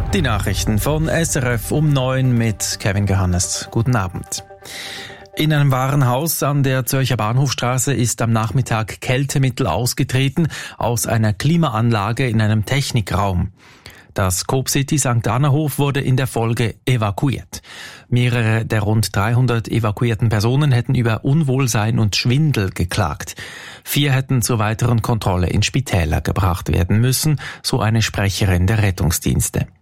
Die Nachrichten von SRF um 9 mit Kevin Gehannes. Guten Abend. In einem Warenhaus an der Zürcher Bahnhofstraße ist am Nachmittag Kältemittel ausgetreten aus einer Klimaanlage in einem Technikraum. Das Coop City St. Anna-Hof wurde in der Folge evakuiert. Mehrere der rund 300 evakuierten Personen hätten über Unwohlsein und Schwindel geklagt. 4 hätten zur weiteren Kontrolle in Spitäler gebracht werden müssen, so eine Sprecherin der Rettungsdienste.